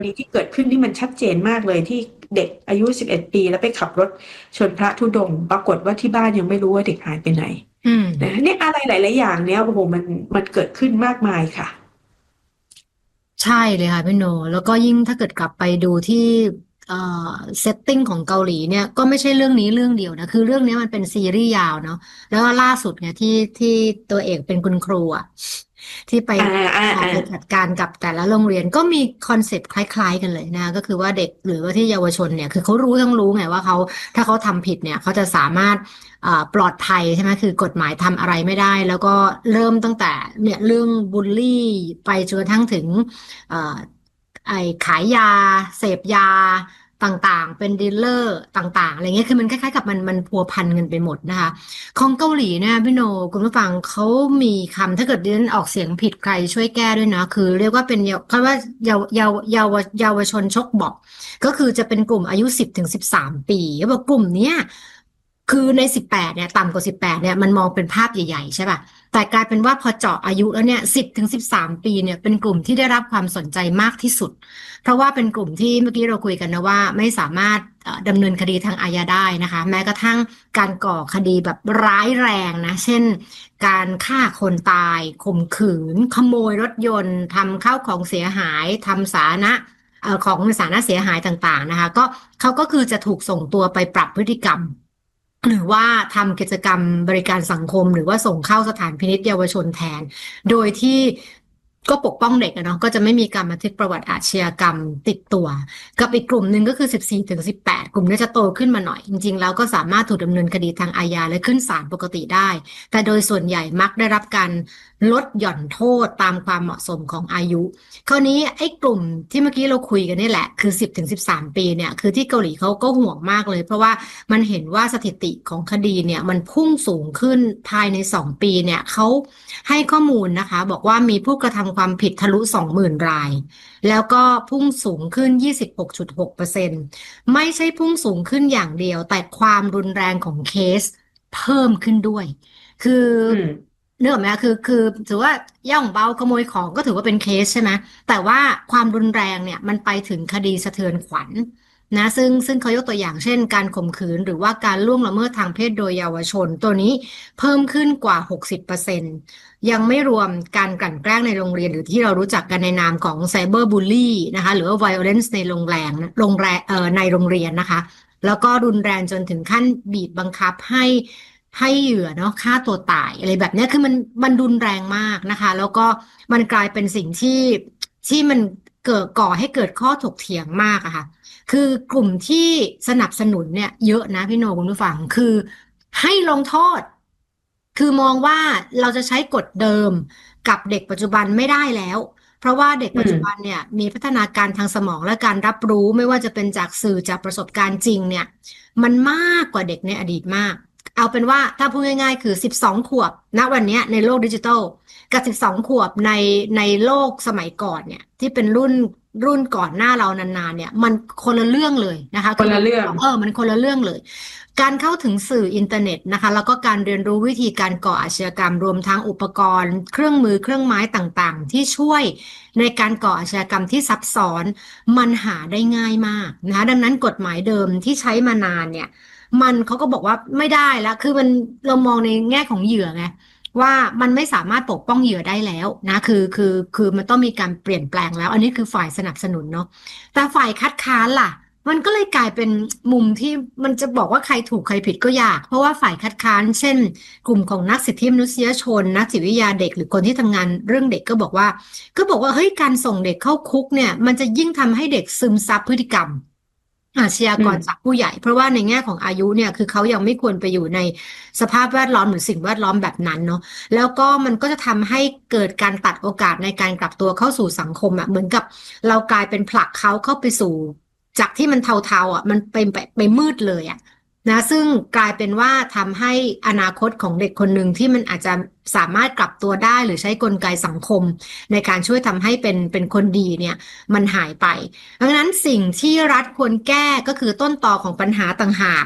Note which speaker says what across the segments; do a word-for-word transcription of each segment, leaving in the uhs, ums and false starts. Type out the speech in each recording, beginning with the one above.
Speaker 1: ณีที่เกิดขึ้นนี่มันชัดเจนมากเลยที่เด็กอายุสิบเอ็ดปีแล้วไปขับรถชนพระธุดงค์ปรากฏว่าที่บ้านยังไม่รู้ว่าเด็กหายไปไหน
Speaker 2: อืม
Speaker 1: นะเนี่ยอะไรหลายๆอย่างเนี่ยโอ้โหมันมันเกิดขึ้นมากมายค่ะ
Speaker 2: ใช่เลยค่ะพี่โนแล้วก็ยิ่งถ้าเกิดกลับไปดูที่เอ่อเซตติ้งของเกาหลีเนี่ยก็ไม่ใช่เรื่องนี้เรื่องเดียวนะคือเรื่องนี้มันเป็นซีรีส์ยาวเนาะแล้วก็ล่าสุดเนี่ยที่ที่ตัวเอกเป็นคุณครูอ่ะที่ไป
Speaker 1: อ่าอ่า
Speaker 2: ออก
Speaker 1: อ่า
Speaker 2: ไปจัดการกับแต่ละโรงเรียนก็มีคอนเซปต์คล้ายๆกันเลยนะก็คือว่าเด็กหรือว่าที่เยาวชนเนี่ยคือเขารู้ทั้งรู้ไงว่าเขาถ้าเขาทำผิดเนี่ยเขาจะสามารถ อ่าปลอดภัยใช่ไหมคือกฎหมายทำอะไรไม่ได้แล้วก็เริ่มตั้งแต่เนี่ยเรื่องบูลลี่ไปจนกระทั่งถึงเอ่อไอ้ขายยาเสพยาต่างๆเป็นดีลเลอร์ต่างๆอะไรเงี้ยคือมันคล้ายๆกับมันมันพัวพันกันไปหมดนะคะของเกาหลีเนี่ยพี่โนคุณผู้ฟังเขามีคำถ้าเกิดดิฉันออกเสียงผิดใครช่วยแก้ด้วยนะคือเรียกว่าเป็นเยาวเขาว่าเยาวเยาวเยาวเยาวชนชกบอก ก็คือจะเป็นกลุ่มอายุสิบถึงสิบสามปีเขาบอกกลุ่มเนี้ยคือในสิบแปดเนี่ยต่ำกว่าสิบแปดเนี่ยมันมองเป็นภาพใหญ่ๆใช่ป่ะแต่กลายเป็นว่าพอเจาะอายุแล้วเนี่ยสิบถึงสิบสามปีเนี่ยเป็นกลุ่มที่ได้รับความสนใจมากที่สุดเพราะว่าเป็นกลุ่มที่เมื่อกี้เราคุยกันนะว่าไม่สามารถเอ่อดำเนินคดีทางอาญาได้นะคะแม้กระทั่งการก่อคดีแบบร้ายแรงนะเช่นการฆ่าคนตายข่มขืนขโมยรถยนต์ทำข้าวของเสียหายทำสาธารณะ เอ่อของสาธารณะเสียหายต่างๆนะคะก็เขาก็คือจะถูกส่งตัวไปปรับพฤติกรรมหรือว่าทำกิจกรรมบริการสังคมหรือว่าส่งเข้าสถานพินิจเยาวชนแทนโดยที่ก็ปกป้องเด็กอะเนาะก็จะไม่มีการบันทึกประวัติอาชญากรรมติดตัวกับอีกกลุ่มหนึ่งก็คือสิบสี่ถึงสิบแปดกลุ่มนี้จะโตขึ้นมาหน่อยจริงๆแล้วก็สามารถถูกดำเนินคดีทางอาญาและขึ้นศาลปกติได้แต่โดยส่วนใหญ่มักได้รับการลดหย่อนโทษตามความเหมาะสมของอายุ คราวนี้ไอ้กลุ่มที่เมื่อกี้เราคุยกันนี่แหละคือสิบถึงสิบสามปีเนี่ยคือที่เกาหลีเขาก็ห่วงมากเลยเพราะว่ามันเห็นว่าสถิติของคดีเนี่ยมันพุ่งสูงขึ้นภายในสองปีเนี่ยเขาให้ข้อมูลนะคะบอกว่ามีผู้กระทำความผิดทะลุสองหมื่นรายแล้วก็พุ่งสูงขึ้นยี่สิบหกจุดหกเปอร์เซ็นต์ไม่ใช่พุ่งสูงขึ้นอย่างเดียวแต่ความรุนแรงของเคสเพิ่มขึ้นด้วยคือ
Speaker 1: อืม
Speaker 2: เนื่องไหมคะคือคือถือว่าย่องเบาขโมยของก็ถือว่าเป็นเคสใช่ไหมแต่ว่าความรุนแรงเนี่ยมันไปถึงคดีสะเทือนขวัญนะซึ่งซึ่งเขายกตัวอย่างเช่นการข่มขืนหรือว่าการล่วงละเมิดทางเพศโดยเยาวชนตัวนี้เพิ่มขึ้นกว่าหกสิบเปอร์เซ็นต์ยังไม่รวมการกลั่นแกล้งในโรงเรียนหรือที่เรารู้จักกันในนามของไซเบอร์บูลลี่นะคะหรือว่า violence ในโรงแรมโรงแรมเอ่อในโรงเรียนนะคะ แล้วก็รุนแรงจนถึงขั้นบีบบังคับให้ให้เหยื่อเนาะฆ่าตัวตายอะไรแบบเนี้ยคือมันมันรุนแรงมากนะคะแล้วก็มันกลายเป็นสิ่งที่ที่มันเกิดก่อให้เกิดข้อถกเถียงมากอะค่ะคือกลุ่มที่สนับสนุนเนี่ยเยอะนะพี่โนคุณผู้ฟังคือให้ลงโทษคือมองว่าเราจะใช้กฎเดิมกับเด็กปัจจุบันไม่ได้แล้ว เพราะว่าเด็กปัจจุบัน
Speaker 1: อืม
Speaker 2: เนี่ยมีพัฒนาการทางสมองและการรับรู้ไม่ว่าจะเป็นจากสื่อจากประสบการณ์จริงเนี่ยมันมากกว่าเด็กในอดีตมากเอาเป็นว่าถ้าพูดง่ายๆคือสิบสองขวบณวันเนี้ยในโลกดิจิทัลกับสิบสองขวบในในโลกสมัยก่อนเนี่ยที่เป็นรุ่นรุ่นก่อนหน้าเรานานๆเนี่ยมันคนละเรื่องเลยนะคะ
Speaker 1: ค
Speaker 2: คือมัน
Speaker 1: นละเรื่อง
Speaker 2: เออมันคนละเรื่องเลย การเข้าถึงสื่ออินเทอร์เน็ตนะคะแล้วก็การเรียนรู้วิธีการก่ออาชญากรรมรวมทั้งอุปกรณ์เครื่องมือเครื่องไม้ต่างๆที่ช่วยในการก่ออาชญากรรมที่ซับซ้อนมันหาได้ง่ายมากนะคะดังนั้นกฎหมายเดิมที่ใช้มานานเนี่ยมันเขาก็บอกว่าไม่ได้แล้วคือมันเรามองในแง่ของเหยื่อไงว่ามันไม่สามารถปกป้องเหยื่อได้แล้วนะคือคือคือมันต้องมีการเปลี่ยนแปลงแล้วอันนี้คือฝ่ายสนับสนุนเนาะแต่ฝ่ายคัดค้านล่ะ มันก็เลยกลายเป็นมุมที่มันจะบอกว่าใครถูกใครผิดก็ยากเพราะว่าฝ่ายคัดค้านเช่นกลุ่มของนักสิทธิมนุษยชนนักจิตวิทยาเด็กหรือคนที่ทำงานเรื่องเด็กก็บอกว่าก็บอกว่าเฮ้ยการส่งเด็กเข้าคุกเนี่ยมันจะยิ่งทำให้เด็กซึมซับพฤติกรรมอาชญากรจาก
Speaker 1: อืม
Speaker 2: ผู้ใหญ่เพราะว่าในแง่ของอายุเนี่ยคือเขายังไม่ควรไปอยู่ในสภาพแวดล้อมหรือสิ่งแวดล้อมแบบนั้นเนาะแล้วก็มันก็จะทำให้เกิดการตัดโอกาสในการกลับตัวเข้าสู่สังคมอ่ะเหมือนกับเรากลายเป็นผลักเขาเข้าไปสู่ จากที่มันเทาๆอ่ะมันเป็นไปไปมืดเลยอ่ะนะซึ่งกลายเป็นว่าทำให้อนาคตของเด็กคนหนึ่งที่มันอาจจะสามารถกลับตัวได้หรือใช้กลไกสังคมในการช่วยทำให้เป็นเป็นคนดีเนี่ยมันหายไปดังนั้นสิ่งที่รัฐควรแก้ก็คือต้นตอของปัญหาต่างหาก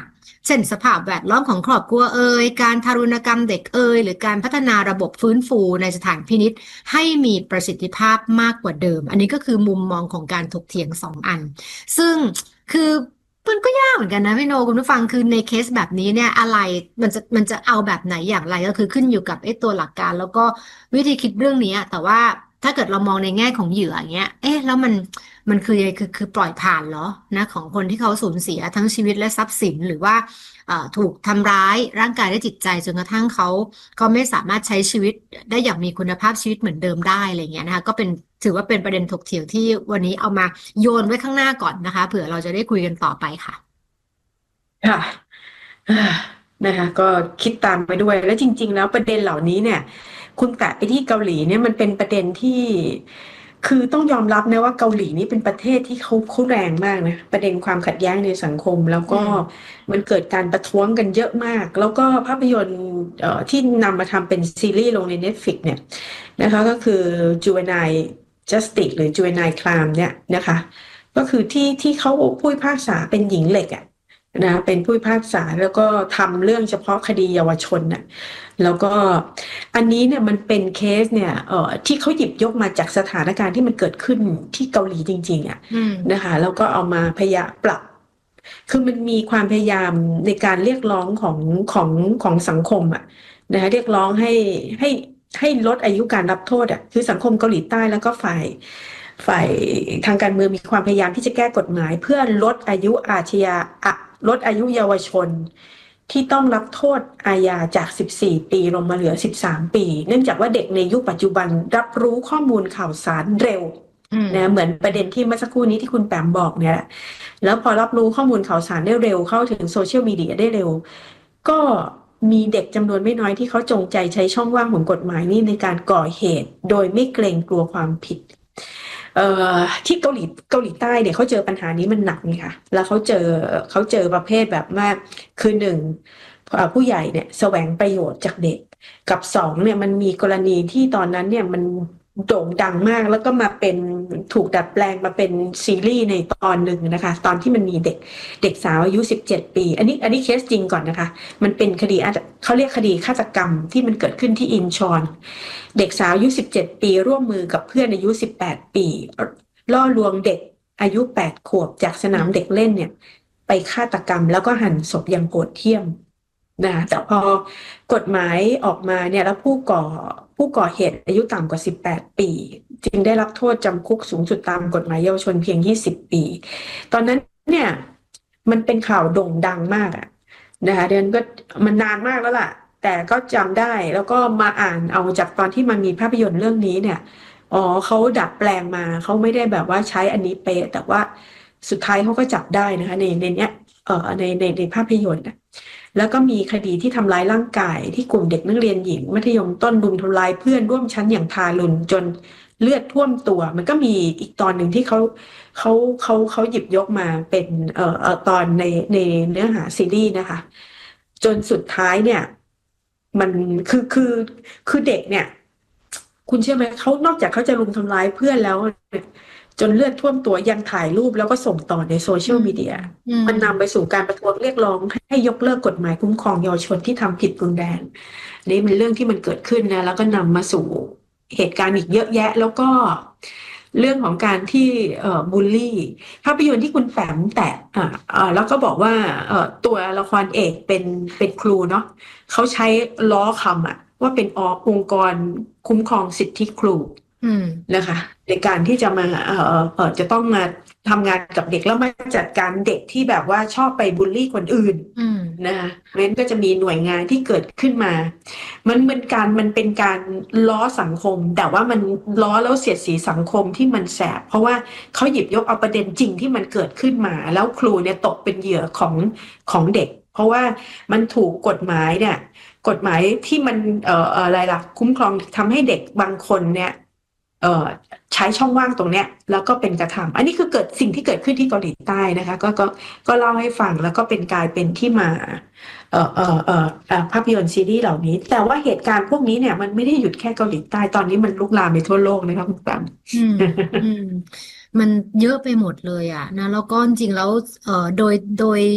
Speaker 2: เช่นสภาพแวดล้อมของครอบครัวเอ่ยการทารุณกรรมเด็กเอ่ยหรือการพัฒนาระบบฟื้นฟูในสถานพินิจให้มีประสิทธิภาพมากกว่าเดิมอันนี้ก็คือมุมมองของการถกเถียงสองอันซึ่งคือมันก็ยากเหมือนกันนะพี่โนคุณผู้ฟังคือในเคสแบบนี้เนี่ยอะไรมันจะมันจะเอาแบบไหนอย่างไรก็คือขึ้นอยู่กับไอ้ตัวหลักการแล้วก็วิธีคิดเรื่องนี้แต่ว่าถ้าเกิดเรามองในแง่ของเหยื่ออย่างเงี้ยเอ๊ะแล้วมัน มันคือคือคือปล่อยผ่านเหรอนะของคนที่เขาสูญเสียทั้งชีวิตและทรัพย์สินหรือว่าเอ่อถูกทำร้ายร่างกายและจิตใจจนกระทั่งเขาเขาไม่สามารถใช้ชีวิตได้อย่างมีคุณภาพชีวิตเหมือนเดิมได้อะไรเงี้ยนะคะก็เป็นถือว่าเป็นประเด็นถกเถียงที่วันนี้เอามาโยนไว้ข้างหน้าก่อนนะคะเผื่อเราจะได้คุยกันต่อไปค่ะ
Speaker 1: ค่ะอ่านะคะก็คิดตามไปด้วยแล้วจริงๆแล้วประเด็นเหล่านี้เนี่ยคุณแตะไปที่เกาหลีเนี่ยมันเป็นประเด็นที่คือต้องยอมรับนะว่าเกาหลีนี่เป็นประเทศที่เขาเขาแรงมากนะประเด็นความขัดแย้งในสังคมแล้ว
Speaker 2: อื
Speaker 1: ก็
Speaker 2: ม
Speaker 1: มันเกิดการประท้วงกันเยอะมากแล้วก็ภาพยนตร์เอ่อที่นำมาทำเป็นซีรีส์ลงใน Netflix เนี่ยนะคะก็คือ Juvenile Justice หรือ Juvenile Crime เนี่ยนะคะก็คือที่ที่เขาผู้พิพากษาเป็นหญิงเหล็กอ่ะ นะเป็นผู้พิพากษาแล้วก็ทำเรื่องเฉพาะคดีเยาวชนน่ะแล้วก็อันนี้เนี่ยมันเป็นเคสเนี่ยเอ่อที่เขาหยิบยกมาจากสถานการณ์ที่มันเกิดขึ้นที่เกาหลีจริงๆอ่ะ
Speaker 2: อืม
Speaker 1: นะคะแล้วก็เอามาพยายามปรับคือมันมีความพยายามในการเรียกร้องของของของสังคมอ่ะนะคะเรียกร้องให้ให้ให้ลดอายุการรับโทษอ่ะคือสังคมเกาหลีใต้แล้วก็ฝ่ายฝ่ายทางการเมืองมีความพยายามที่จะแก้กฎหมายเพื่อลดอายุอาชญาอะ ลดอายุเยาวชนที่ต้องรับโทษอาญาจาก สิบสี่ ปีลงมาเหลือ สิบสาม ปีเนื่องจากว่าเด็กในยุคปัจจุบันรับรู้ข้อมูลข่าวสารเร็ว
Speaker 2: อืม
Speaker 1: นะเหมือนประเด็นที่เมื่อสักครู่นี้ที่คุณแปมบอกเนี่ยแล้วพอรับรู้ข้อมูลข่าวสารได้เร็วเข้าถึงโซเชียลมีเดียได้เร็วก็มีเด็กจำนวนไม่น้อยที่เขาจงใจใช้ช่องว่างของกฎหมายนี้ในการก่อเหตุโดยไม่เกรงกลัวความผิด เอ่อที่เกาหลีเกาหลีใต้เนี่ยเขาเจอปัญหานี้มันหนักไงคะแล้วเขาเจอเขาเจอประเภทแบบว่าคือหนึ่งเอ่อผู้ใหญ่เนี่ยแสวงประโยชน์จากเด็กกับสองเนี่ยมันมีกรณีที่ตอนนั้นเนี่ยมันโด่งดังมากแล้วก็มาเป็นถูกดัดแปลงมาเป็นซีรีส์ในตอนหนึ่งนะคะตอนที่มันมีเด็กเด็กสาวอายุสิบเจ็ดปีอันนี้อันนี้เคสจริงก่อนนะคะมันเป็นคดีอาจจะเขาเรียกคดีฆาตกรรมที่มันเกิดขึ้นที่อินชอน เด็กสาวอายุสิบเจ็ดปีร่วมมือกับเพื่อนอายุสิบแปดปีล่อลวงเด็กอายุแปดขวบจากส
Speaker 2: อื
Speaker 1: นามเด็ก
Speaker 2: ม
Speaker 1: เล่นเนี่ยไปฆาตกรรมแล้วก็หั่นศพอย่างโหดเหี้ยมนะแต่พอกฎหมายออกมาเนี่ยแล้วผู้ก่อผู้ก่อเหตุอายุต่ำกว่าสิบแปดปีจึงได้รับโทษจำคุกสูงสุดตามกฎหมายเยาวชนเพียงยี่สิบปีตอนนั้นเนี่ยมันเป็นข่าวโด่งดังมากอะ นะคะเดือนก็มันนานมากแล้วล่ะแต่ก็จำได้แล้วก็มาอ่านเอาจากตอนที่มันมีภาพยนตร์เรื่องนี้เนี่ยอ๋อเขาดัดแปลงมาเขาไม่ได้แบบว่าใช้อันนี้เป๊ะแต่ว่าสุดท้ายเขาก็จับได้นะคะในในเนี้ยเอ่อในในในภาพยนตร์นะแล้วก็มีคดีที่ทำร้ายร่างกายที่กลุ่มเด็กนักเรียนหญิงมัธยมต้นรุมทำร้ายเพื่อนร่วมชั้นอย่างทารุณจนเลือดท่วมตัวมันก็มีอีกตอนหนึ่งที่เขาเขาเขาเขาหยิบยกมาเป็นเอ่อเอ่อตอนในในเนื้อหาซีรีส์นะคะ จนสุดท้ายเนี่ยมันคือคือคือเด็กเนี่ยคุณเชื่อไหมเขานอกจากเขาจะรุมทำร้ายเพื่อนแล้วเนี่ยจนเลือดท่วมตัวยังถ่ายรูปแล้วก็ส่งต่อในโซเชี
Speaker 2: อืม
Speaker 1: ยลมีเดีย
Speaker 2: อืม
Speaker 1: มันนำไปสู่การประท้วงเรียกร้องให้ยกเลิกกฎหมายคุ้มครองเยาวชนที่ทำผิดรุนแรงนี่เป็นเรื่องที่มันเกิดขึ้นนะแล้วก็นำมาสู่เหตุการณ์อีกเยอะแยะแล้วก็เรื่องของการที่เอ่อบูลลี่ ภาพยนตร์ที่คุณแปมแตะอ่าอ่าแล้วก็บอกว่าเอ่อตัวละครเอกเป็นเป็นครูเนาะเขาใช้ล้อคำอะว่าเป็นอองค์กรคุ้มครองสิทธิครู
Speaker 2: อืม
Speaker 1: นะคะในการที่จะมาเอ่อเอ่อจะต้องมาทำงานกับเด็กแล้วมาจัดการเด็กที่แบบว่าชอบไปบูลลี่คนอื่น
Speaker 2: อืม
Speaker 1: นะคะเพราะฉะนั้นก็จะมีหน่วยงานที่เกิดขึ้นมา มันเป็นการมันเป็นการล้อสังคมแต่ว่ามันล้อแล้วเสียดสีสังคมที่มันแสบเพราะว่าเขาหยิบยกเอาประเด็นจริงที่มันเกิดขึ้นมาแล้วครูเนี่ยตกเป็นเหยื่อของของเด็กเพราะว่ามันถูกกฎหมายเนี่ยกฎหมายที่มันเอ่อเอ่ออะไรล่ะคุ้มครองทำให้เด็กบางคนเนี่ยเอ่อใช้ช่องว่างตรงเนี้ยแล้วก็เป็นกระทำอันนี้คือเกิดสิ่งที่เกิดขึ้นที่เกาหลีใต้นะคะก็ก็ก็เล่าให้ฟังแล้วก็เป็นกลายเป็นที่มา เอ่อเอ่อเอ่อเอ่อภาพยนตร์ซีรีส์เหล่านี้แต่ว่าเหตุการณ์พวกนี้เนี่ยมันไม่ได้หยุดแค่เกาหลีใต้ตอนนี้มันลุกลามไปทั่วโลกนะคะคุณแปม
Speaker 2: อืมอืมมันเยอะไปหมดเลยอ่ะนะแล้วก็จริงๆแล้วเอ่อโดยโดย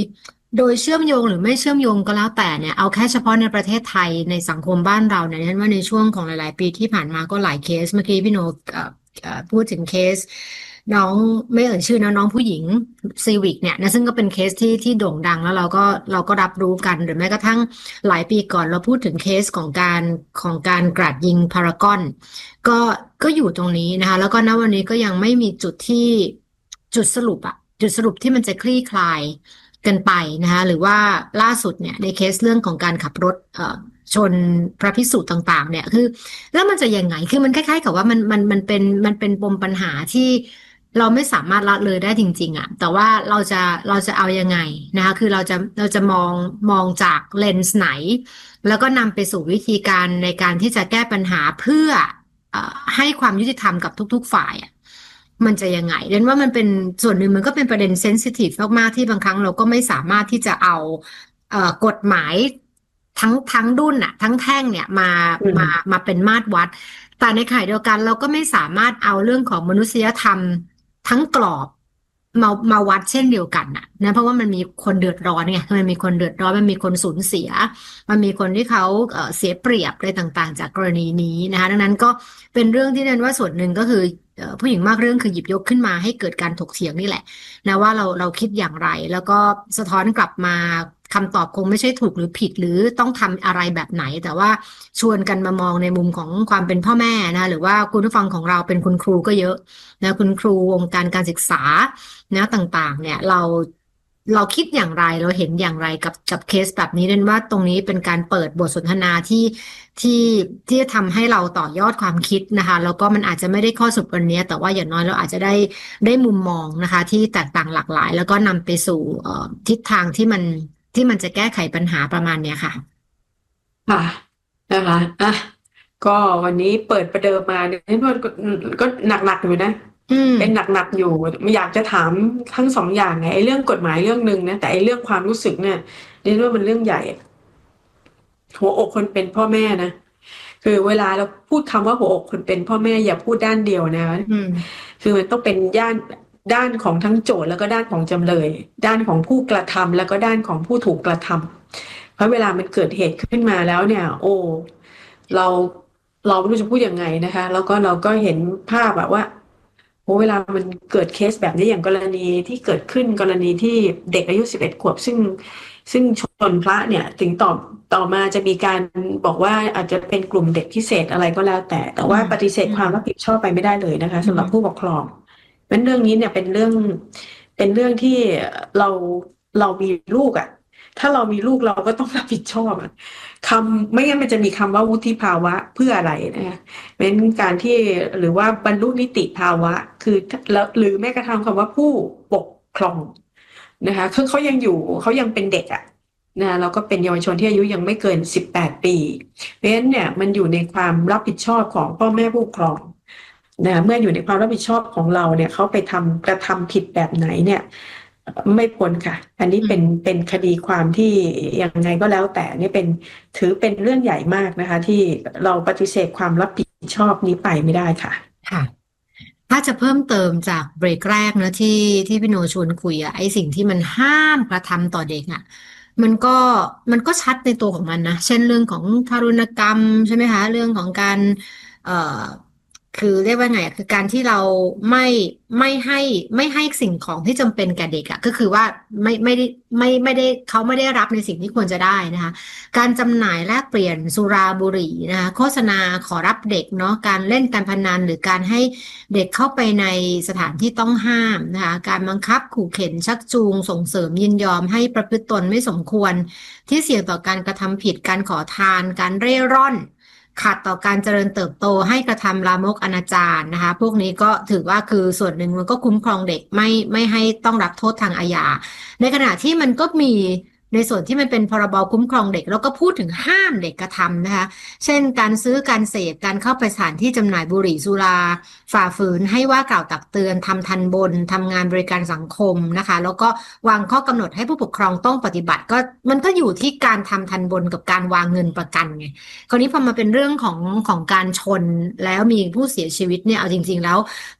Speaker 2: โดยเชื่อมโยงหรือไม่เชื่อมโยงก็แล้วแต่เนี่ยเอาแค่เฉพาะในประเทศไทยในสังคมบ้านเราเนี่ยฉันว่าในช่วงของหลายๆปีที่ผ่านมาก็หลายเคสเมื่อกี้พี่โนเอ่อเอ่อพูดถึงเคสน้องไม่เอ่ยชื่อนะน้องผู้หญิงซีวิกเนี่ยนะซึ่งก็เป็นเคสที่ที่โด่งดังแล้วเราก็เราก็รับรู้กันหรือแม้กระทั่งหลายปีก่อนเราพูดถึงเคสของการของการกราดยิงพารากอนก็ก็อยู่ตรงนี้นะคะแล้วก็ณวันนี้ก็ยังไม่มีจุดที่จุดสรุปอะจุดสรุปที่มันจะคลี่คลาย กันไปนะคะหรือว่าล่าสุดเนี่ยในเคสเรื่องของการขับรถเอ่อชนพระภิกษุต่างๆเนี่ยคือแล้วมันจะยังไงคือมันคล้ายๆกับว่ามันมันมันเป็นมันเป็นปมปัญหาที่เราไม่สามารถละเลยได้จริงๆอ่ะแต่ว่าเราจะเราจะเอายังไงนะคะคือเราจะเราจะมองมองจากเลนส์ไหนแล้วก็นำไปสู่วิธีการในการที่จะแก้ปัญหาเพื่อเอ่อให้ความยุติธรรมกับทุกๆฝ่ายอะ มันจะยังไงเรนว่ามันเป็นส่วนหนึ่งมันก็เป็นประเด็นเซนซิทีฟมากๆที่บางครั้งเราก็ไม่สามารถที่จะเอาเอ่อกฎหมายทั้งทั้งดุนอะทั้งแท่งเนี่ยมา
Speaker 1: อื
Speaker 2: มา
Speaker 1: ม
Speaker 2: มาเป็นมาตรวัดแต่ในขณะเดียวกันเราก็ไม่สามารถเอาเรื่องของมนุษยธรรมทั้งกรอบมามาวัดเช่นเดียวกันน่ะนะเพราะว่ามันมีคนเดือดร้อนไงมันมีคนเดือดร้อนมันมีคนสูญเสียมันมีคนที่เขาเอ่อเสียเปรียบอะไรต่างๆจากกรณีนี้นะคะดังนั้นก็เป็นเรื่องที่นันว่าส่วนหนึ่งก็คือ เอ่อผู้หญิงมากเรื่องคือหยิบยกขึ้นมาให้เกิดการถกเถียงนี่แหละนะว่าเราเราคิดอย่างไรแล้วก็สะท้อนกลับมาคำตอบคงไม่ใช่ถูกหรือผิดหรือต้องทำอะไรแบบไหนแต่ว่าชวนกันมามองในมุมของความเป็นพ่อแม่นะหรือว่าคุณผู้ฟังของเราเป็นคุณครูก็เยอะนะคุณครูวงการการศึกษานะต่างๆเนี่ยเราเราคิดอย่างไรเราเห็นอย่างไรกับกับเคสแบบนี้เด่นว่าตรงนี้เป็นการเปิดบทสนทนาที่ ที่ที่จะทำให้เราต่อยอดความคิดนะคะแล้วก็มันอาจจะไม่ได้ข้อสรุปวันนี้แต่ว่าอย่างน้อยเราอาจจะได้ได้มุมมองนะคะที่แตกต่างหลากหลายแล้วก็นำไปสู่เอ่อทิศทางที่มันที่มันจะแก้ไขปัญหาประมาณเนี้ยค่ะ
Speaker 1: ค่ะนะคะอ่ะก็วันนี้เปิดประเดิมมาเนี่ยก็ก็ก็หนักๆอยู่นะ
Speaker 2: อืม
Speaker 1: เป็นหนักๆอยู่อยากจะถามทั้งสองอย่างไงไอ้เรื่องกฎหมายเรื่องหนึ่งนะแต่ไอ้เรื่องความรู้สึกเนี่ยเรียกว่ามันเรื่องใหญ่หัวอกคนเป็นพ่อแม่นะคือเวลาเราพูดคำว่าหัวอกคนเป็นพ่อแม่อย่าพูดด้านเดียวนะ
Speaker 2: อืม
Speaker 1: คือมันต้องเป็นด้านด้านของทั้งโจทย์แล้วก็ด้านของจำเลยด้านของผู้กระทำแล้วก็ด้านของผู้ถูกกระทำเพราะเวลามันเกิดเหตุขึ้นมาแล้วเนี่ยโอ้เราเราไม่รู้จะพูดยังไงนะคะแล้วก็เราก็เห็นภาพแบบว่าโอ้เวลามันเกิดเคสแบบนี้อย่างกรณีที่เกิดขึ้นกรณีที่เด็กอายุสิบเอ็ดขวบซึ่งซึ่งชนพระเนี่ยถึงต่อต่อมาจะมีการบอกว่าอาจจะเป็นกลุ่มเด็กพิเศษอะไรก็แล้วแต่แต่
Speaker 2: อืม
Speaker 1: ว่าปฏิเสธ
Speaker 2: อืม
Speaker 1: ความรับผิดชอบไปไม่ได้เลยนะคะสำหรับผู้
Speaker 2: อืม
Speaker 1: ปกครองเพราะฉะนั้นเรื่องนี้เนี่ยเป็นเรื่องเป็นเรื่องที่เราเรามีลูกอ่ะ ถ้าเรามีลูกเราก็ต้องรับผิดชอบอะคำไม่งั้นมันจะมีคำว่าวุฒิภาวะเพื่ออะไรนะคะเป็นการที่หรือว่าบรรลุนิติภาวะคือแล้วหรือแม้กระทั่งคำว่าผู้ปกครองนะคะคือเขายังอยู่เขายังเป็นเด็กอ่ะนะแล้วก็เป็นเยาวชนที่อายุยังไม่เกินสิบแปดปีเพราะฉะนั้นเนี่ยมันอยู่ในความรับผิดชอบของพ่อแม่ผู้ปกครองนะเมื่ออยู่ในความรับผิดชอบของเราเนี่ยเขาไปทำกระทำผิดแบบไหนเนี่ย ไม่พ้นค่ะ อันนี้เป็น
Speaker 2: อืม
Speaker 1: เป็นคดีความที่ยังไงก็แล้วแต่นี่เป็นถือเป็นเรื่องใหญ่มากนะคะที่เราปฏิเสธความรับผิดชอบนี้ไปไม่ได้ค่ะ
Speaker 2: ค่ะ ถ้าจะเพิ่มเติมจากเบรกแรกนะที่ที่พี่โนชวนคุยอะไอสิ่งที่มันห้ามกระทำต่อเด็กอะมันก็มันก็ชัดในตัวของมันนะเช่นเรื่องของทารุณกรรมใช่ไหมคะเรื่องของการเอ่อคือเรียกว่าไงอะคือการที่เราไม่ไม่ให้ไม่ให้สิ่งของที่จำเป็นแก่เด็กอะก็คือว่าไม่ไม่ได้ไม่ไม่ได้เขาไม่ได้รับในสิ่งที่ควรจะได้นะคะ การจำหน่ายแลกเปลี่ยนสุราบุหรี่นะคะโฆษณาขอรับเด็กเนาะการเล่นการพนันหรือการให้เด็กเข้าไปในสถานที่ต้องห้ามนะคะการบังคับขู่เข็นชักจูงส่งเสริมยินยอมให้ประพฤติตนไม่สมควรที่เสี่ยงต่อการกระทำผิดการขอทานการเร่ร่อนขัดต่อการเจริญเติบโตให้กระทำลามกอนาจารนะคะพวกนี้ก็ถือว่าคือส่วนหนึ่งมันก็คุ้มครองเด็กไม่ไม่ให้ต้องรับโทษทางอาญาในขณะที่มันก็มี ในส่วนที่มันเป็นพรบคุ้มครองเด็กแล้วก็พูดถึงห้ามเด็กกระทำนะคะเช่นการซื้อการเสพการเข้าไปสถานที่จำหน่ายบุหรี่สุราฝ่าฝืนให้ว่ากล่าวตักเตือนทำทันบนทำงานบริการสังคมนะคะแล้วก็วางข้อกำหนดให้ผู้ปกครองต้องปฏิบัติก็มันก็อยู่ที่การทำทันบนกับการวางเงินประกันไงคราวนี้พอมาเป็นเรื่องของของการชนแล้วมีผู้เสียชีวิตเนี่ยเอาจริงๆแล้ว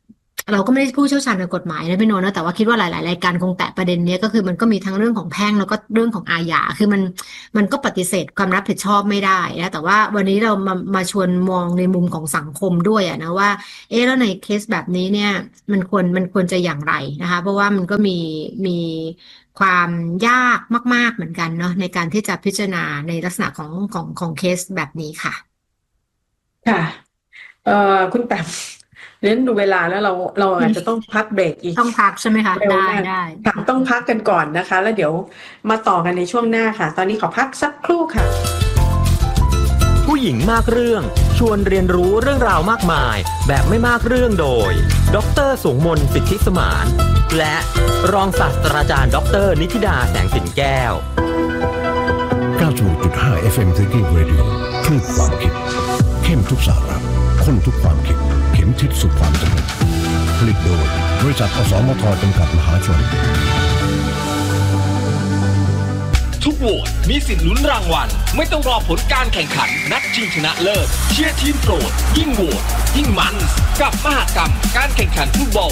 Speaker 2: เราก็ไม่ได้ผู้เชี่ยวชาญในกฎหมายนะพี่โนนะแต่ว่าคิดว่าหลายๆรายการคงแตะประเด็นเนี้ยก็คือมันก็มีทั้งเรื่องของแพ่งแล้วก็เรื่องของอาญาคือมันมันก็ปฏิเสธความรับผิดชอบไม่ได้นะแต่ว่าวันนี้เรามามาชวนมองในมุมของสังคมด้วยอะนะว่าเอ๊ะแล้วในเคสแบบนี้เนี่ยมันควรมันควรจะอย่างไรนะคะเพราะว่ามันก็มีมีความยากมากๆเหมือนกันเนาะในการที่จะพิจารณาในลักษณะของของของเคสแบบนี้ค่ะ
Speaker 1: ค่ะเอ่อคุณแปมเน้นดูเวลาแล้วเราเราอาจจะต้องพักเบรกอีก
Speaker 2: ต้องพักใช่ไหมคะ
Speaker 1: เร็ว
Speaker 2: ได้
Speaker 1: มาก
Speaker 2: ได้
Speaker 1: ค่ะต้องพักกันก่อนนะคะแล้วเดี๋ยวมาต่อกันในช่วงหน้าค่ะ ตอนนี้ขอพักสักครู่ค่ะ
Speaker 3: ผู้หญิงมากเรื่องชวนเรียนรู้เรื่องราวมากมายแบบไม่มากเรื่องโดยดร.สูงมนต์สิทธิสมานและรองศาสตราจารย์ดร.นิธิดาแสงสินแก้ว
Speaker 4: เก้าสิบหกจุดห้า เอฟ เอ็ม Thinking Radio คลื่นความคิดเข้มทุกสาระข้นทุกความคิดเข็มทิศสู่ความสำเร็จผลิตโดยบริษัทอสมทจำกัดมหาชน
Speaker 5: ทุกโหวตมีสิทธิ์ลุ้นรางวัลไม่ต้องรอผลการแข่งขันนัดชิงชนะเลิศเชียร์ทีมโปรดยิ่งโหวตยิ่งมันกับมหกรรมการแข่งขันฟุตบอล